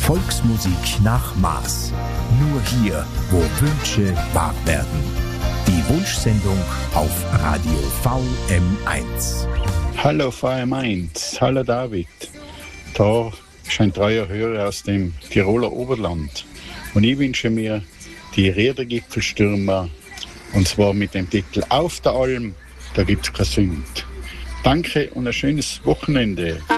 Volksmusik nach Maß. Nur hier, wo Wünsche wahr werden. Die Wunschsendung auf Radio VM1. Hallo VM1, hallo David. Da ist ein treuer Hörer aus dem Tiroler Oberland. Und ich wünsche mir die Rädergipfelstürmer, und zwar mit dem Titel Auf der Alm, da gibt's kein Sünd. Danke und ein schönes Wochenende.